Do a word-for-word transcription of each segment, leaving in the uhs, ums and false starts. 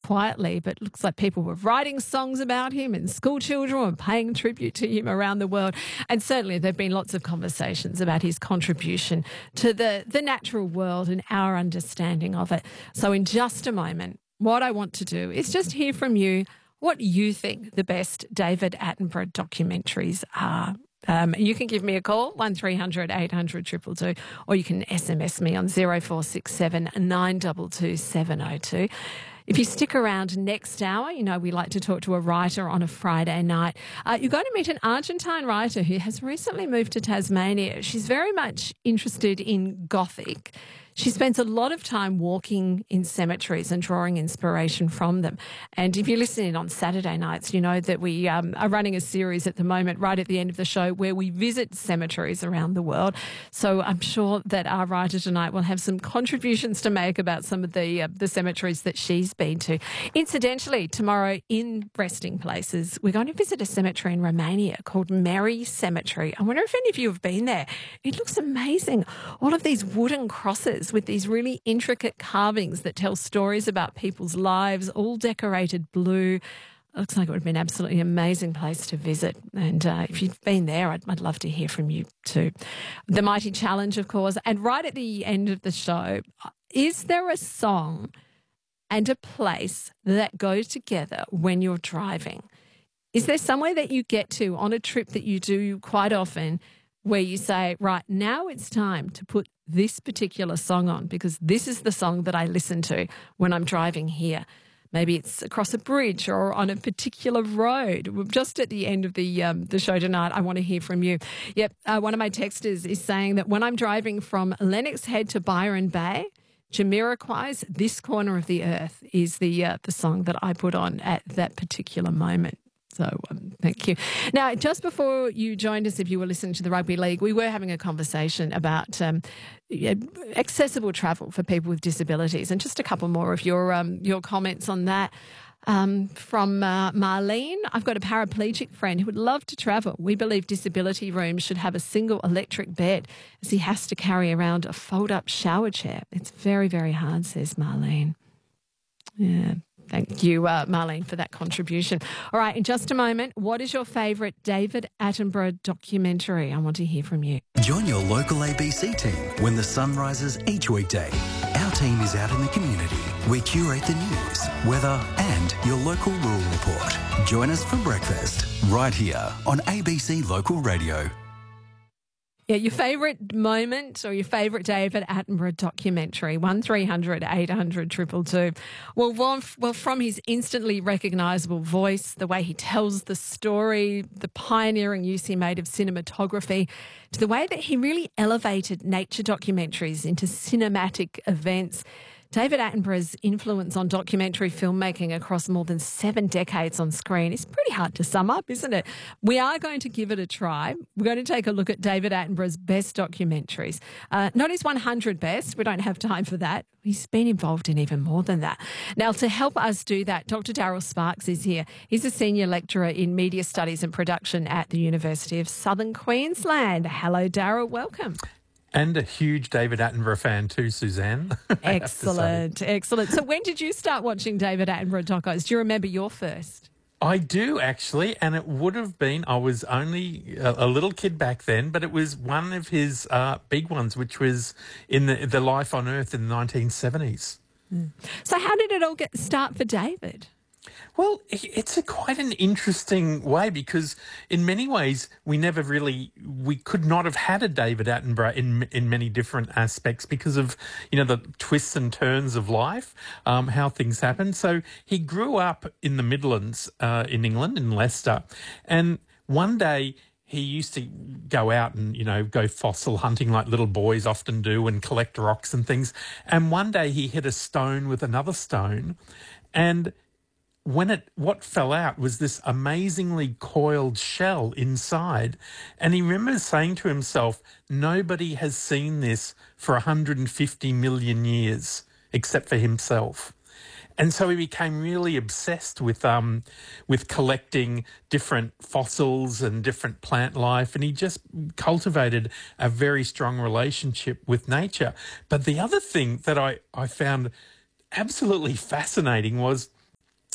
quietly, but it looks like people were writing songs about him and school children were paying tribute to him around the world. And certainly there have been lots of conversations about his contribution to the, the natural world and our understanding of it. So in just a moment, what I want to do is just hear from you what you think the best David Attenborough documentaries are. Um, you can give me a call, one three hundred eight hundred two two two, or you can S M S me on zero four six seven nine two two seven zero two. If you stick around next hour, you know we like to talk to a writer on a Friday night. Uh, you're going to meet an Argentine writer who has recently moved to Tasmania. She's very much interested in Gothic. She spends a lot of time walking in cemeteries and drawing inspiration from them. And if you listen in on Saturday nights, you know that we um, are running a series at the moment, right at the end of the show, where we visit cemeteries around the world. So I'm sure that our writer tonight will have some contributions to make about some of the, uh, the cemeteries that she's been to. Incidentally, tomorrow in Resting Places, we're going to visit a cemetery in Romania called Mary Cemetery. I wonder if any of you have been there. It looks amazing. All of these wooden crosses with these really intricate carvings that tell stories about people's lives, all decorated blue. It looks like it would have been an absolutely amazing place to visit. And uh, if you've been there, I'd, I'd love to hear from you too. The Mighty Challenge, of course. And right at the end of the show, is there a song and a place that go together when you're driving? Is there somewhere that you get to on a trip that you do quite often where you say, right, now it's time to put this particular song on because this is the song that I listen to when I'm driving here? Maybe it's across a bridge or on a particular road. Just at the end of the um, the show tonight, I want to hear from you. Yep, uh, one of my texters is saying that when I'm driving from Lennox Head to Byron Bay, Jamiroquai's "This Corner of the Earth" is the uh, the song that I put on at that particular moment. So um, thank you. Now, just before you joined us, if you were listening to the Rugby League, we were having a conversation about um, accessible travel for people with disabilities, and just a couple more of your um, your comments on that. Um, from uh, Marlene, I've got a paraplegic friend who would love to travel. We believe disability rooms should have a single electric bed as he has to carry around a fold-up shower chair. It's very, very hard, says Marlene. Yeah. Thank you, uh, Marlene, for that contribution. All right, in just a moment, what is your favourite David Attenborough documentary? I want to hear from you. Join your local A B C team when the sun rises each weekday. Our team is out in the community. We curate the news, weather and your local rural report. Join us for breakfast right here on A B C Local Radio. Yeah, your favourite moment or your favourite David Attenborough documentary, one three hundred eight hundred two two two. Well, one, well, from his instantly recognisable voice, the way he tells the story, the pioneering use he made of cinematography, to the way that he really elevated nature documentaries into cinematic events. David Attenborough's influence on documentary filmmaking across more than seven decades on screen is pretty hard to sum up, isn't it? We are going to give it a try. We're going to take a look at David Attenborough's best documentaries. Uh, not his one hundred best. We don't have time for that. He's been involved in even more than that. Now, to help us do that, Doctor Daryl Sparks is here. He's a senior lecturer in media studies and production at the University of Southern Queensland. Hello, Daryl. Welcome. And a huge David Attenborough fan too, Suzanne. Excellent, excellent. So when did you start watching David Attenborough docos? Do you remember your first? I do, actually, and it would have been, I was only a, a little kid back then, but it was one of his uh, big ones, which was in the, the Life on Earth in the nineteen seventies. Mm. So how did it all get start for David? Well, it's a quite an interesting way because in many ways we never really, we could not have had a David Attenborough in in many different aspects because of, you know, the twists and turns of life, um, how things happen. So he grew up in the Midlands uh, in England, in Leicester, and one day he used to go out and, you know, go fossil hunting like little boys often do and collect rocks and things. And one day he hit a stone with another stone, and when it, what fell out was this amazingly coiled shell inside. And he remembers saying to himself, nobody has seen this for one hundred fifty million years except for himself. And so he became really obsessed with um, with collecting different fossils and different plant life, and he just cultivated a very strong relationship with nature. But the other thing that I, I found absolutely fascinating was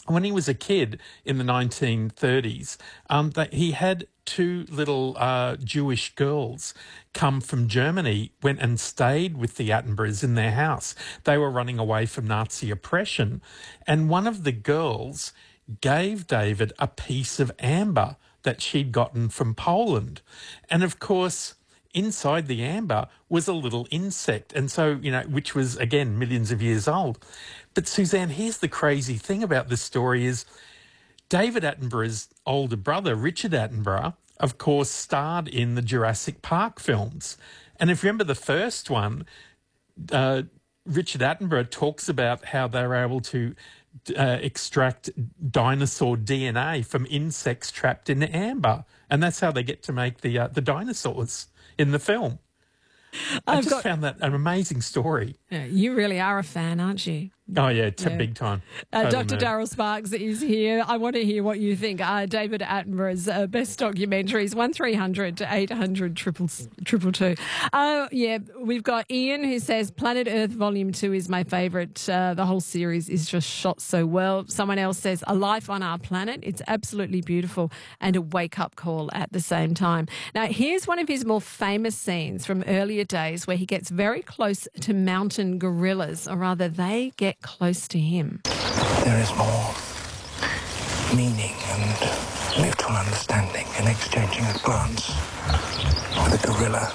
when he was a kid in the nineteen thirties, um, that he had two little uh, Jewish girls come from Germany, went and stayed with the Attenboroughs in their house. They were running away from Nazi oppression. And one of the girls gave David a piece of amber that she'd gotten from Poland. And of course, inside the amber was a little insect. And so, you know, which was, again, millions of years old. But Suzanne, here's the crazy thing about this story is David Attenborough's older brother, Richard Attenborough, of course, starred in the Jurassic Park films. And if you remember the first one, uh, Richard Attenborough talks about how they were able to uh, extract dinosaur D N A from insects trapped in amber. And that's how they get to make the uh, the dinosaurs in the film. I I've just got, found that an amazing story. yeah, you really are a fan, aren't you? Oh, yeah, it's Yeah. a big time. Uh, Total Doctor nerd. Daryl Sparks is here. I want to hear what you think. Uh, David Attenborough's uh, best documentaries, one three hundred to eight hundred triple triple two. Uh, yeah, we've got Ian who says Planet Earth Volume two is my favourite. Uh, the whole series is just shot so well. Someone else says A Life on Our Planet. It's absolutely beautiful and a wake-up call at the same time. Now, here's one of his more famous scenes from earlier days where he gets very close to mountain gorillas, or rather they get close to him. There is more meaning and mutual understanding in exchanging a glance with a gorilla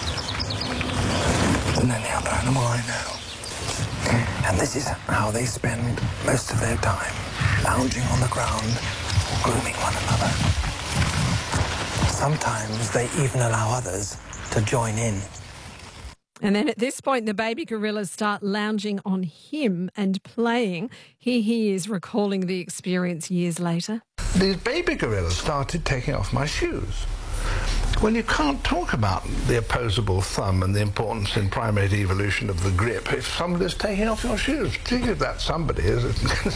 than any other animal I know. And this is how they spend most of their time, lounging on the ground, grooming one another. Sometimes they even allow others to join in. And then at this point, the baby gorillas start lounging on him and playing. Here he is recalling the experience years later. These baby gorillas started taking off my shoes. Well, you can't talk about the opposable thumb and the importance in primate evolution of the grip if somebody's taking off your shoes, particularly if that somebody is,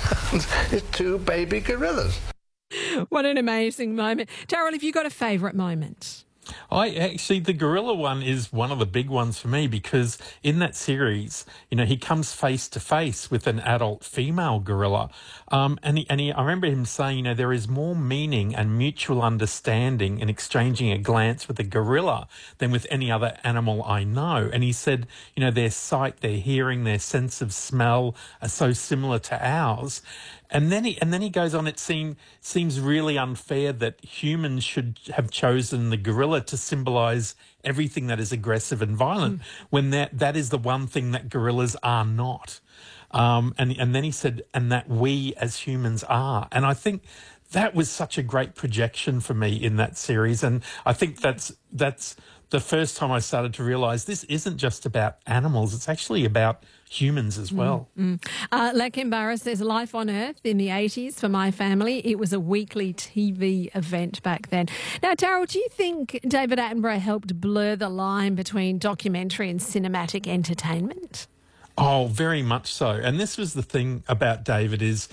is two baby gorillas. What an amazing moment. Daryl, have you got a favourite moment? I actually, the gorilla one is one of the big ones for me because in that series, you know, he comes face to face with an adult female gorilla. Um, and he, and he, I remember him saying, you know, there is more meaning and mutual understanding in exchanging a glance with a gorilla than with any other animal I know. And he said, you know, their sight, their hearing, their sense of smell are so similar to ours. And then he and then he goes on, it seem, seems really unfair that humans should have chosen the gorilla to symbolise everything that is aggressive and violent, mm. when that that is the one thing that gorillas are not. Um, and, and then he said, and that we as humans are. And I think that was such a great projection for me in that series. And I think that's that's the first time I started to realise this isn't just about animals, it's actually about humans as well. Mm, mm. Uh, Lakimbara says Life on Earth in the eighties for my family. It was a weekly T V event back then. Now, Daryl, do you think David Attenborough helped blur the line between documentary and cinematic entertainment? Oh, very much so. And this was the thing about David is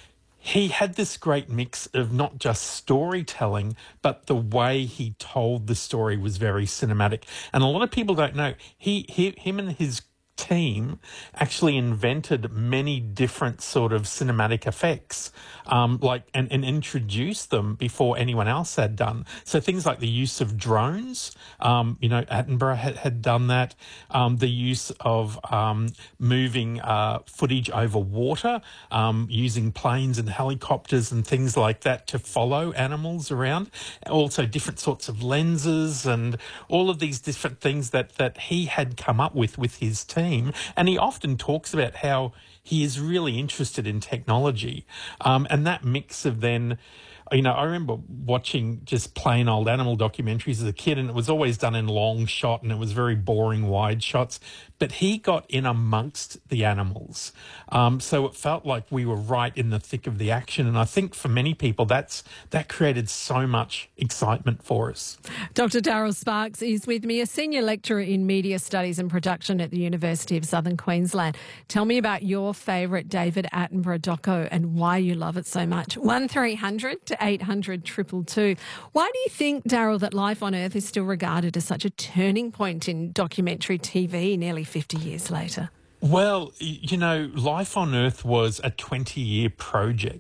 he had this great mix of not just storytelling, but the way he told the story was very cinematic. And a lot of people don't know, he, he him and his team actually invented many different sort of cinematic effects, um, like and, and introduced them before anyone else had done. So things like the use of drones, um, you know, Attenborough had, had done that. Um, the use of um, moving uh, footage over water, um, using planes and helicopters and things like that to follow animals around. Also different sorts of lenses and all of these different things that that he had come up with with his team. And he often talks about how he is really interested in technology. Um, and that mix of then, you know, I remember watching just plain old animal documentaries as a kid, and it was always done in long shot and it was very boring wide shots. But he got in amongst the animals. Um, so it felt like we were right in the thick of the action. And I think for many people, that's that created so much excitement for us. Doctor Daryl Sparks is with me, a senior lecturer in media studies and production at the University of Southern Queensland. Tell me about your favourite David Attenborough doco and why you love it so much. one three hundred to eight hundred two two two. Why do you think, Daryl, that Life on Earth is still regarded as such a turning point in documentary T V nearly fifty years later? Well, you know, Life on Earth was a twenty-year project.